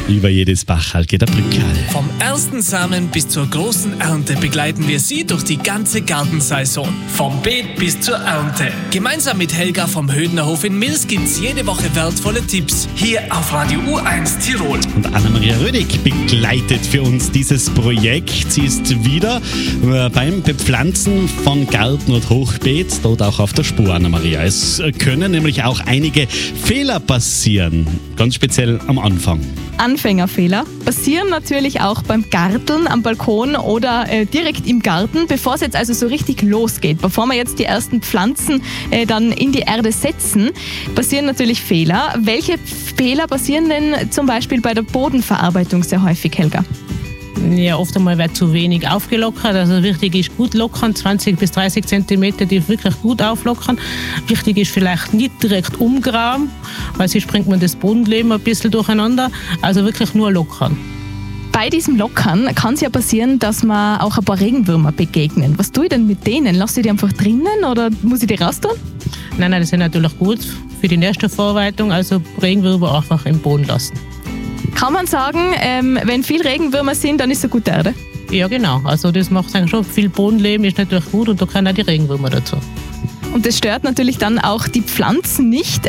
Über jedes Bachal geht ein Brückal. Vom ersten Samen bis zur großen Ernte begleiten wir Sie durch die ganze Gartensaison. Vom Beet bis zur Ernte. Gemeinsam mit Helga vom Hödnerhof in Mils gibt's jede Woche wertvolle Tipps. Hier auf Radio U1 Tirol. Und Anna-Maria Rödig begleitet für uns dieses Projekt. Sie ist wieder beim Bepflanzen von Garten und Hochbeet, dort auch auf der Spur, Anna-Maria. Es können nämlich auch einige Fehler passieren, ganz speziell am Anfang. Anfängerfehler passieren natürlich auch beim Garteln am Balkon oder direkt im Garten, bevor es jetzt also so richtig losgeht. Bevor wir jetzt die ersten Pflanzen dann in die Erde setzen, passieren natürlich Fehler. Welche Fehler passieren denn zum Beispiel bei der Bodenverarbeitung sehr häufig, Helga? Ja, oft einmal wird zu wenig aufgelockert. Also wichtig ist gut lockern, 20 bis 30 Zentimeter, die wirklich gut auflockern. Wichtig ist vielleicht nicht direkt umgraben, weil sonst bringt man das Bodenleben ein bisschen durcheinander. Also wirklich nur lockern. Bei diesem Lockern kann es ja passieren, dass man auch ein paar Regenwürmer begegnen. Was tue ich denn mit denen? Lass ich die einfach drinnen oder muss ich die raus tun? Nein, das ist natürlich gut für die Nährstoffverarbeitung. Also Regenwürmer einfach im Boden lassen. Kann man sagen, wenn viel Regenwürmer sind, dann ist es eine gute Erde? Ja, genau. Also das macht eigentlich schon viel Bodenleben, ist natürlich gut und da können auch die Regenwürmer dazu. Und das stört natürlich dann auch die Pflanzen nicht.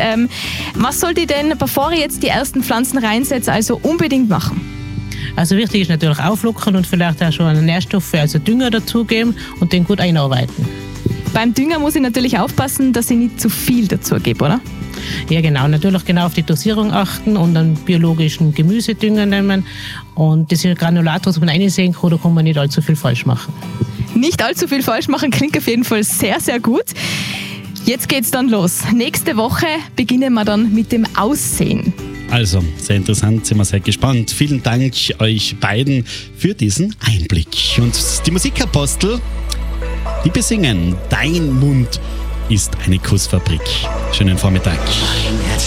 Was sollte ich denn, bevor ich jetzt die ersten Pflanzen reinsetze, also unbedingt machen? Also wichtig ist natürlich auflockern und vielleicht auch schon einen Nährstoff, also Dünger dazugeben und den gut einarbeiten. Beim Dünger muss ich natürlich aufpassen, dass ich nicht zu viel dazu gebe, oder? Ja, genau. Natürlich genau auf die Dosierung achten und einen biologischen Gemüsedünger nehmen. Und diese Granulat, was man einsehen kann, da kann man nicht allzu viel falsch machen. Nicht allzu viel falsch machen, klingt auf jeden Fall sehr, sehr gut. Jetzt geht's dann los. Nächste Woche beginnen wir dann mit dem Aussehen. Also, sehr interessant, sind wir sehr gespannt. Vielen Dank euch beiden für diesen Einblick. Und die Musikapostel, die besingen Dein Mund ist eine Kussfabrik. Schönen Vormittag.